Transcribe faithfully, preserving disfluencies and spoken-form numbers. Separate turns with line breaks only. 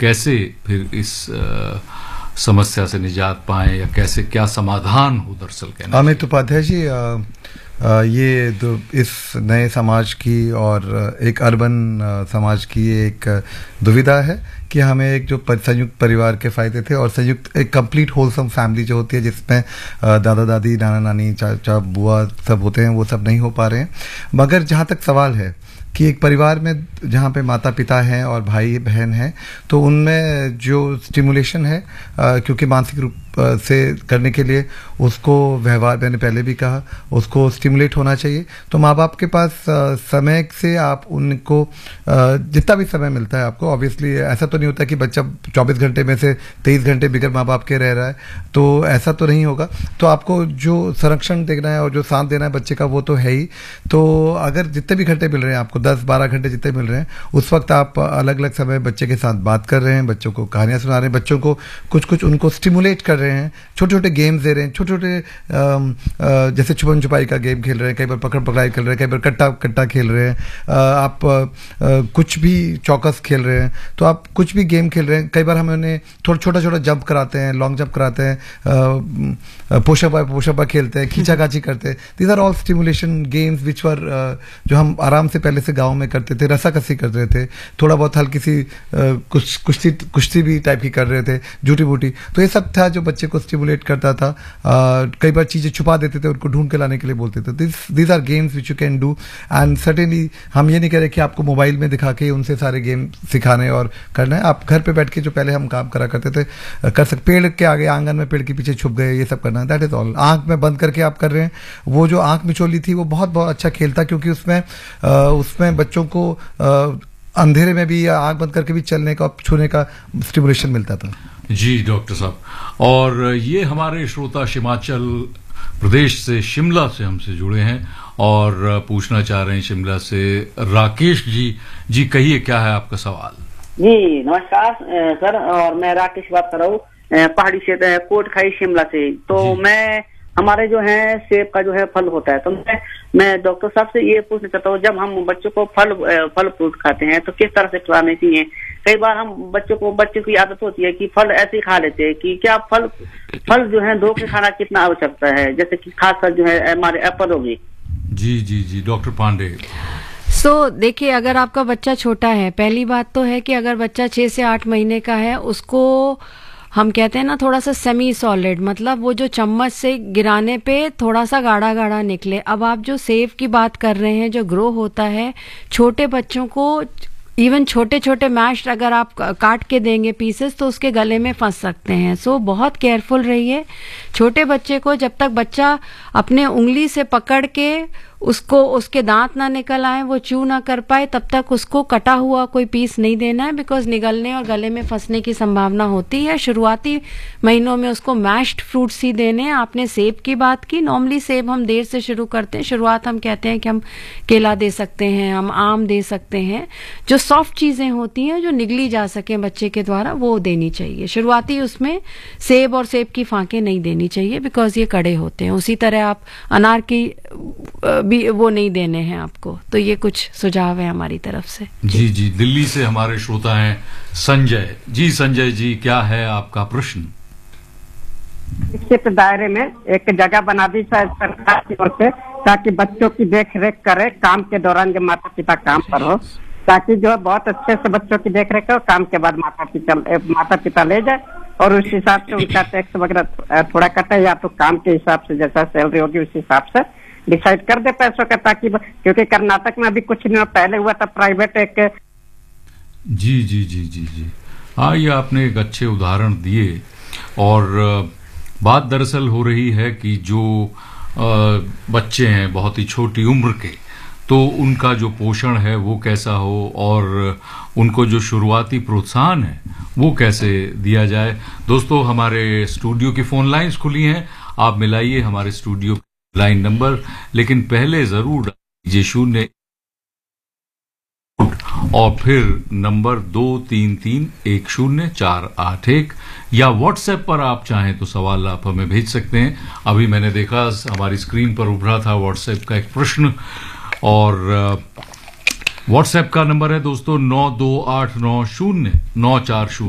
कैसे फिर इस आ, समस्या से निजात पाएं या कैसे क्या समाधान हो दरअसल कहना
अमित उपाध्याय जी, आ, आ, ये दो इस नए समाज की और एक अर्बन समाज की एक दुविधा है कि हमें एक जो संयुक्त परिवार के फायदे थे और संयुक्त एक कंप्लीट होलसम फैमिली जो होती है जिसमें दादा दादी नाना नानी चाचा बुआ सब होते हैं, वो सब नहीं हो पा रहे हैं। मगर जहाँ तक सवाल है कि एक परिवार में जहाँ पे माता पिता हैं और भाई बहन हैं, तो उनमें जो स्टिमुलेशन है, क्योंकि मानसिक रूप से करने के लिए उसको व्यवहार, मैंने पहले भी कहा, उसको स्टिमुलेट होना चाहिए। तो माँ बाप के पास समय से आप उनको जितना भी समय मिलता है आपको, ऑब्वियसली ऐसा तो नहीं होता कि बच्चा चौबीस घंटे में से तेईस घंटे बिगड़ माँ बाप के रह रहा है, तो ऐसा तो नहीं होगा। तो आपको जो संरक्षण देना है और जो साथ देना है बच्चे का, वो तो है ही। तो अगर जितने भी घंटे मिल रहे हैं आपको, दस बारह घंटे जितने मिल रहे हैं, उस वक्त आप अलग अलग समय बच्चे के साथ बात कर रहे हैं, बच्चों को कहानियां सुना रहे हैं, बच्चों को कुछ कुछ उनको स्टिमुलेट कर रहे हैं, छोटे छोटे गेम्स दे रहे हैं, छोटे छोटे जैसे छुपन छुपाई का गेम खेल रहे हैं, कई बार पकड़ पकड़ाई खेल रहे हैं, कई बार कट्टा कट्टा खेल रहे हैं, आप कुछ भी चौकस खेल रहे हैं, तो आप कुछ भी गेम खेल रहे हैं। कई बार हम उन्हें थोड़ा छोटा छोटा जंप कराते हैं, लॉन्ग जंप कराते हैं, पोशपा पोशपा खेलते हैं, खींचा खाची करते हैं। These are all stimulation games which वर जो हम आराम से पहले से गाँव में करते थे, रस्साकसी कर रहे थे, थोड़ा बहुत हल्की सी कुछ कुश्ती कुश्ती भी टाइप की कर रहे थे, झूठी बूटी। तो ये सब था जो बच्चे को स्टिमुलेट करता था। uh, कई बार चीजें छुपा देते थे, उनको ढूंढ के लाने के लिए बोलते थे। These are games which you can do, and certainly हम ये नहीं कह रहे कि आपको मोबाइल में दिखा के उनसे सारे गेम सिखाने और करना है। आप घर पे बैठ के जो पहले हम काम करा करते थे कर सकते, पेड़ के आगे आंगन में पेड़ के पीछे छुप गए, ये सब करना है, दैट इज ऑल। आंख में बंद करके आप कर रहे हैं, वो जो आंख मिचोली थी वो बहुत बहुत अच्छा खेल था, क्योंकि उसमें उसमें बच्चों को अंधेरे में भी या आंख बंद करके भी चलने का, छूने का स्टिमुलेशन मिलता था।
जी डॉक्टर साहब, और ये हमारे श्रोता हिमाचल प्रदेश से, शिमला से हमसे जुड़े हैं और पूछना चाह रहे हैं शिमला से राकेश जी। जी कहिए, क्या है आपका सवाल?
जी नमस्कार सर, और मैं राकेश बात कर रहा हूँ पहाड़ी क्षेत्र कोटखाई शिमला से। तो मैं हमारे जो है सेब का जो है फल होता है, तो मैं मैं डॉक्टर साहब से ये पूछना चाहता हूँ, जब हम बच्चों को फल फल फ्रूट खाते हैं तो किस तरह से खिलाने चाहिए? कई बार हम बच्चों को बच्चों की आदत होती है कि फल ऐसे ही खा लेते हैं, कि क्या फल फल जो है धो के खाना कितना आवश्यकता है, जैसे कि खासकर जो है हमारे एप्पल होगी।
जी जी जी डॉक्टर पांडे।
सो so, देखिए, अगर आपका बच्चा छोटा है, पहली बात तो है कि अगर बच्चा छह से आठ महीने का है, उसको हम कहते हैं ना थोड़ा सा सेमी सॉलिड, मतलब वो जो चम्मच से गिराने पे थोड़ा सा गाढ़ा गाढ़ा निकले। अब आप जो सेब की बात कर रहे हैं, जो ग्रो होता है, छोटे बच्चों को इवन छोटे छोटे मैश अगर आप काट के देंगे पीसेस, तो उसके गले में फंस सकते हैं। सो so, बहुत केयरफुल रहिए। छोटे बच्चे को जब तक बच्चा अपने उंगली से पकड़ के उसको उसके दांत ना निकल आए, वो च्यू ना कर पाए, तब तक उसको कटा हुआ कोई पीस नहीं देना है, बिकॉज निगलने और गले में फंसने की संभावना होती है। शुरुआती महीनों में उसको मैश्ड फ्रूट्स ही देने हैं। आपने सेब की बात की, नॉर्मली सेब हम देर से शुरू करते हैं। शुरुआत हम कहते हैं कि हम केला दे सकते हैं, हम आम दे सकते हैं, जो सॉफ्ट चीजें होती हैं जो निगली जा सके बच्चे के द्वारा, वो देनी चाहिए। शुरुआती उसमें सेब और सेब की फांके नहीं देनी चाहिए, बिकॉज ये कड़े होते हैं। उसी तरह आप अनार की भी वो नहीं देने हैं आपको। तो ये कुछ सुझाव है हमारी तरफ से।
जी जी दिल्ली से हमारे श्रोता हैं संजय जी। संजय जी, क्या है आपका प्रश्न?
निश्चित दायरे में एक जगह बना दी शायद सरकार की ओर से, ताकि बच्चों की देख रेख करे काम के दौरान जब माता पिता काम पर हो, ताकि जो है बहुत अच्छे से बच्चों की देख रेख हो, काम के बाद माता पिता माता पिता ले जाए और उस हिसाब से उनका टैक्स वगैरह थोड़ा कटे, या तो काम के हिसाब से जैसा सैलरी होगी उस हिसाब से डिसाइड कर दे पैसों का, ताकि क्योंकि कर्नाटक में अभी कुछ नहीं पहले हुआ था प्राइवेट एक।
जी जी जी जी जी हाँ, ये आपने एक अच्छे उदाहरण दिए। और बात दरअसल हो रही है कि जो बच्चे हैं बहुत ही छोटी उम्र के, तो उनका जो पोषण है वो कैसा हो और उनको जो शुरुआती प्रोत्साहन है वो कैसे दिया जाए। दोस्तों, हमारे स्टूडियो की फोन लाइंस खुली हैं, आप मिलाइए हमारे स्टूडियो लाइन नंबर, लेकिन पहले जरूर दीजिए शून्य और फिर नंबर दो तीन तीन एक शून्य चार आठ एक, या व्हाट्सएप पर आप चाहें तो सवाल आप हमें भेज सकते हैं। अभी मैंने देखा हमारी स्क्रीन पर उभरा था व्हाट्सएप का एक प्रश्न, और व्हाट्सएप का नंबर है दोस्तों नौ दो आठ नौ शून्य नौ चार शून्य